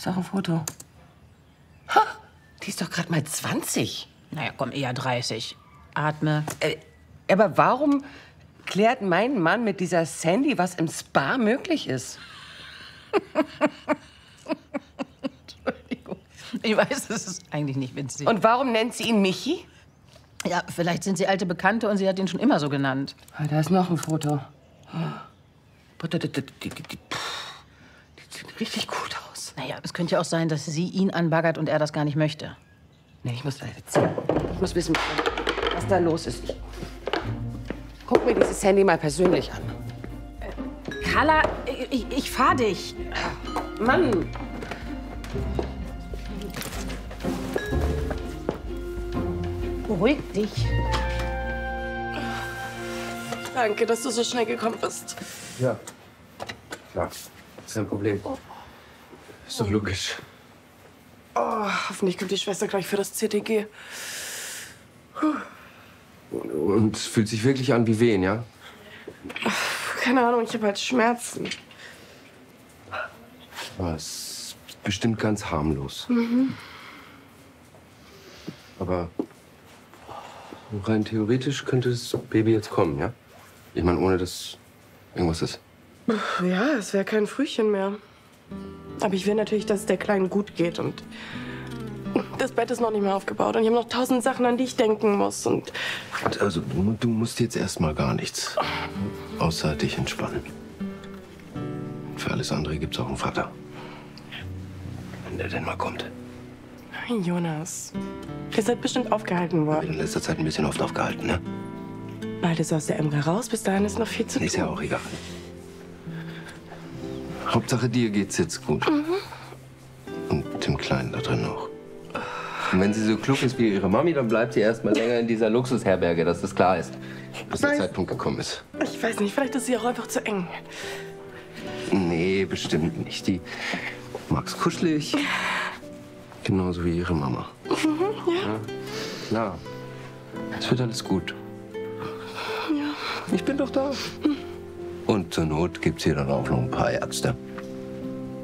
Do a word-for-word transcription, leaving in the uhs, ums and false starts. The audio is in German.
Ist auch ein Foto. Ha, die ist doch gerade mal zwanzig. Naja, komm, eher dreißig. Atme. Äh, aber warum klärt mein Mann mit dieser Sandy, was im Spa möglich ist? Entschuldigung. Ich weiß, das ist eigentlich nicht witzig. Und warum nennt sie ihn Michi? Ja, vielleicht sind sie alte Bekannte und sie hat ihn schon immer so genannt. Ah, da ist noch ein Foto. Die, die, die, die, die, die sieht richtig gut aus. Naja, es könnte ja auch sein, dass sie ihn anbaggert und er das gar nicht möchte. Nee, ich muss da jetzt. Ich muss wissen, was da los ist. Ich guck mir diese Sandy mal persönlich an. Carla, ich, ich fahr dich. Mann! Beruhig dich. Danke, dass du so schnell gekommen bist. Ja, klar. Ist kein Problem. Ist doch logisch. Oh, hoffentlich kommt die Schwester gleich für das C T G. Und es fühlt sich wirklich an wie Wehen, ja? Keine Ahnung, ich habe halt Schmerzen. Aber es ist bestimmt ganz harmlos. Mhm. Aber rein theoretisch könnte das Baby jetzt kommen, ja? Ich meine, ohne dass irgendwas ist. Ja, es wäre kein Frühchen mehr. Aber ich will natürlich, dass es der Kleinen gut geht. Und das Bett ist noch nicht mehr aufgebaut. Und ich habe noch tausend Sachen, an die ich denken muss. Und Also, du, du musst jetzt erstmal gar nichts. Außer dich entspannen. Für alles andere gibt's auch einen Vater. Wenn der denn mal kommt. Jonas, ihr seid bestimmt aufgehalten worden. In letzter Zeit ein bisschen oft aufgehalten, ne? Bald ist aus der Emra raus. Bis dahin ist noch viel zu tun. Ist ja auch egal. Hauptsache, dir geht's jetzt gut. Mhm. Und dem Kleinen da drin auch. Und wenn sie so klug ist wie ihre Mami, dann bleibt sie erst mal länger in dieser Luxusherberge, dass das klar ist. Bis der Nein. Zeitpunkt gekommen ist. Ich weiß nicht, vielleicht ist sie auch einfach zu eng. Nee, bestimmt nicht. Die mag's kuschelig. Genauso wie ihre Mama. Mhm, ja. Ja, klar. Es wird alles gut. Ja. Ich bin doch da. Und zur Not gibt's hier dann auch noch ein paar Ärzte.